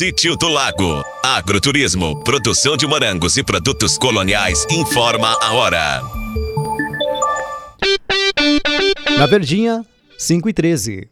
Sítio do Lago. Agroturismo, produção de morangos e produtos coloniais, informa a hora. Na Verdinha, 5h13.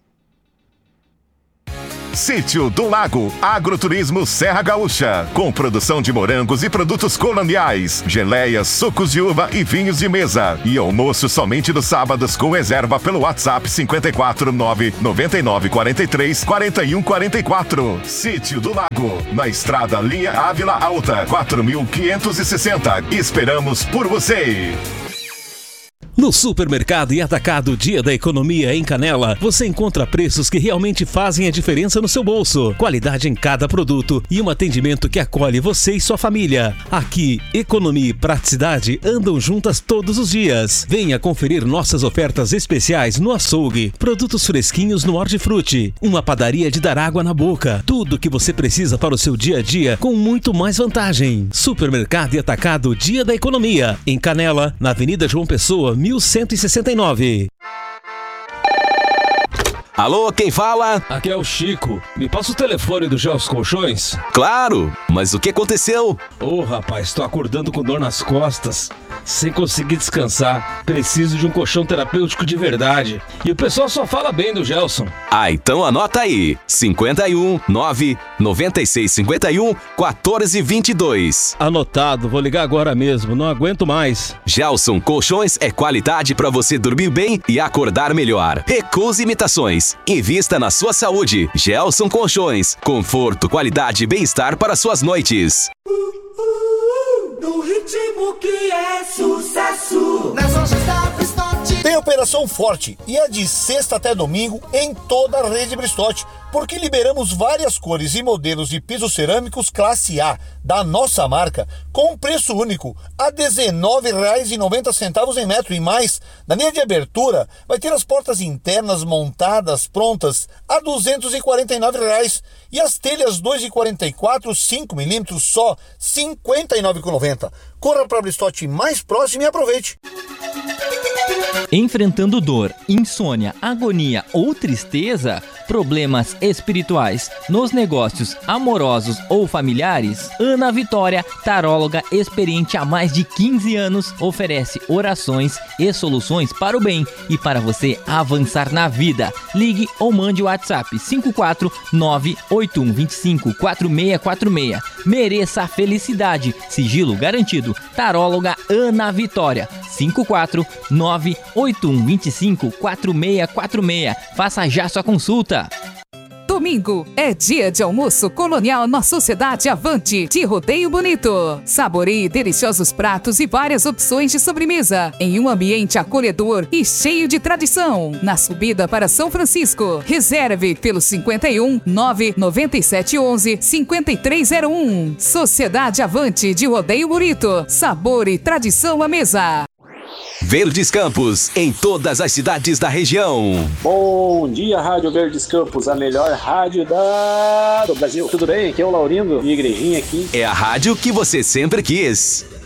Sítio do Lago, Agroturismo Serra Gaúcha, com produção de morangos e produtos coloniais, geleias, sucos de uva e vinhos de mesa. E almoço somente nos sábados com reserva pelo WhatsApp 549 9943 4144. Sítio do Lago, na estrada Linha Ávila Alta, 4560. Esperamos por você! No Supermercado e Atacado Dia da Economia em Canela, você encontra preços que realmente fazem a diferença no seu bolso, qualidade em cada produto e um atendimento que acolhe você e sua família. Aqui, economia e praticidade andam juntas todos os dias. Venha conferir nossas ofertas especiais no açougue, produtos fresquinhos no Hortifruti, uma padaria de dar água na boca, tudo o que você precisa para o seu dia a dia com muito mais vantagem. Supermercado e Atacado Dia da Economia, em Canela, na Avenida João Pessoa, 1169. Alô, quem fala? Aqui é o Chico. Me passa o telefone do Gelson Colchões? Claro, mas o que aconteceu? Rapaz, tô acordando com dor nas costas, sem conseguir descansar. Preciso de um colchão terapêutico de verdade. E o pessoal só fala bem do Gelson. Então anota aí. 51 9 96 51 14 22. Anotado, vou ligar agora mesmo, não aguento mais. Gelson Colchões é qualidade para você dormir bem e acordar melhor. Recuse imitações. Invista na sua saúde. Gelson Colchões. Conforto, qualidade e bem-estar para suas noites. No ritmo que é sucesso. Nas lojas da Bristote. Tem Operação Forte e é de sexta até domingo em toda a rede Bristote, porque liberamos várias cores e modelos de pisos cerâmicos classe A da nossa marca com um preço único a R$ 19,90 em metro, e mais, na linha de abertura vai ter as portas internas montadas prontas a R$ 249 e as telhas 2,44 5mm só R$ 59,90. Corra para a Bristote mais próximo e aproveite. Enfrentando dor, insônia, agonia ou tristeza, problemas espirituais, nos negócios, amorosos ou familiares, Ana Vitória, taróloga experiente há mais de 15 anos, oferece orações e soluções para o bem e para você avançar na vida. Ligue ou mande o WhatsApp 54981254646. Mereça a felicidade, sigilo garantido. Taróloga Ana Vitória, 54981254646. Faça já sua consulta. Domingo é dia de almoço colonial na Sociedade Avante de Rodeio Bonito. Saboreie deliciosos pratos e várias opções de sobremesa em um ambiente acolhedor e cheio de tradição. Na subida para São Francisco, reserve pelo 51 99711 5301. Sociedade Avante de Rodeio Bonito. Sabor e tradição à mesa. Verdes Campos, em todas as cidades da região. Bom dia, Rádio Verdes Campos, a melhor rádio do Brasil. Tudo bem? Aqui é o Laurindo, minha igrejinha aqui. É a rádio que você sempre quis.